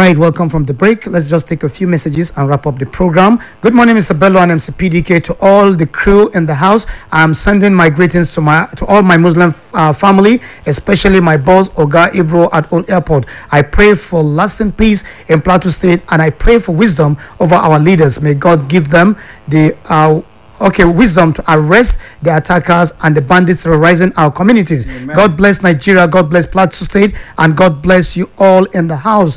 right, welcome from the break. Let's just take a few messages and wrap up the program. Good morning, Mr. Bello and MC PDK, to all the crew in the house. I'm sending my greetings to all my Muslim family, especially my boss, Oga Ibro at Old Airport. I pray for lasting peace in Plateau State, and I pray for wisdom over our leaders. May God give them the wisdom to arrest the attackers and the bandits terrorizing our communities. Amen. God bless Nigeria, God bless Plateau State, and God bless you all in the house.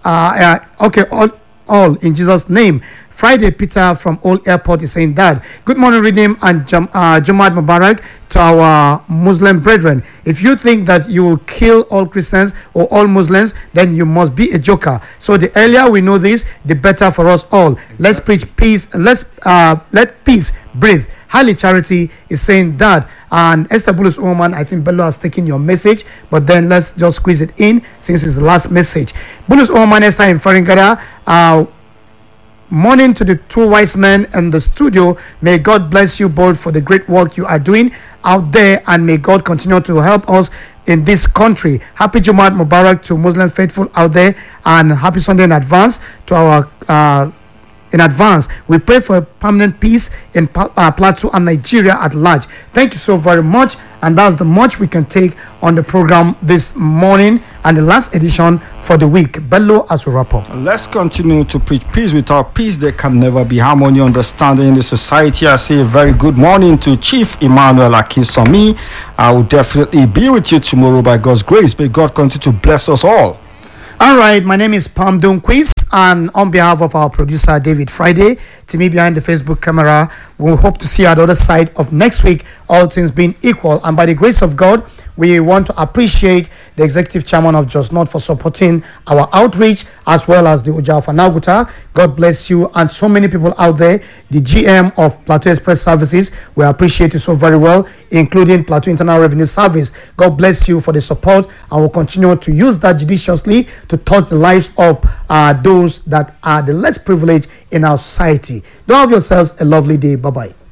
All in Jesus' name. Friday Peter from Old Airport is saying that. Good morning, Redeem and Jumad Mubarak, to our Muslim brethren. If you think that you will kill all Christians or all Muslims, then you must be a joker. So the earlier we know this, the better for us all. Let's preach peace. Let peace breathe. Highly Charity is saying that. And Esther Bulus Oman, I think Bello has taken your message, but then let's just squeeze it in since it's the last message. Bulus Oman, Esther in Faringada, morning to the two wise men in the studio. May God bless you both for the great work you are doing out there, and may God continue to help us in this country. Happy Jumat Mubarak to Muslim faithful out there, and happy Sunday in advance to our in advance. We pray for permanent peace in Plateau and Nigeria at large. Thank you so very much, and that's the much we can take on the program this morning and the last edition for the week. Bello, as we wrap up. Let's continue to preach peace. Without peace, there can never be harmony, understanding in the society. I say a very good morning to Chief Emmanuel Akinsami. I will definitely be with you tomorrow by God's grace. May God continue to bless us all. All right, my name is Pam Dunquiz, and on behalf of our producer David Friday, to me behind the Facebook camera, we hope to see you at the other side of next week, all things being equal. And by the grace of God, we want to appreciate the executive chairman of Just Not for supporting our outreach, as well as the Uja Fanaguta. God bless you, and so many people out there. The GM of Plateau Express Services, we appreciate you so very well, including Plateau Internal Revenue Service. God bless you for the support, and we'll continue to use that judiciously to touch the lives of those that are the less privileged in our society. Do have yourselves a lovely day. Bye-bye.